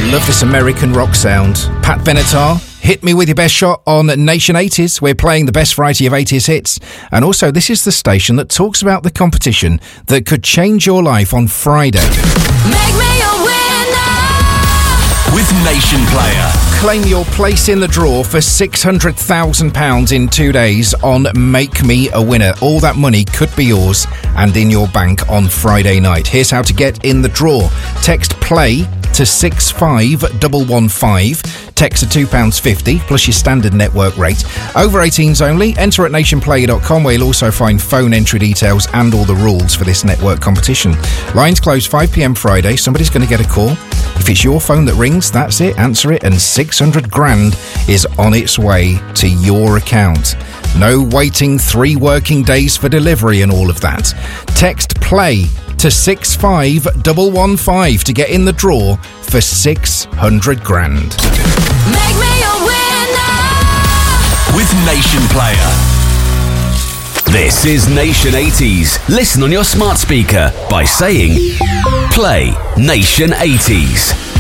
love this American rock sound. Pat Benatar, hit me with your best shot on Nation 80s. We're playing the best variety of 80s hits. And also, this is the station that talks about the competition that could change your life on Friday. Make me a winner with Nation Player. Claim your place in the draw for £600,000 in 2 days on Make Me a Winner. All that money could be yours and in your bank on Friday night. Here's how to get in the draw. Text PLAY to 65115. Text at £2.50 plus your standard network rate. Over 18s only. Enter at nationplayer.com where you'll also find phone entry details and all the rules for this network competition. Lines close 5 p.m. Friday. Somebody's going to get a call. If it's your phone that rings, that's it. Answer it and 600 grand is on its way to your account. No waiting 3 working days for delivery and all of that. Text PLAY to 65115 to get in the draw for 600 grand. Make me a winner with Nation Player. This is Nation 80s. Listen on your smart speaker by saying Play Nation 80s.